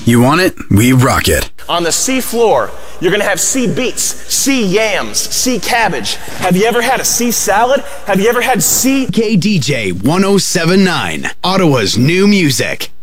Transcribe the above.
You want it? We rock it. On the sea floor, you're going to have sea beets, sea yams, sea cabbage. Have you ever had a sea salad? Have you ever had sea... KDJ 1079, Ottawa's new music.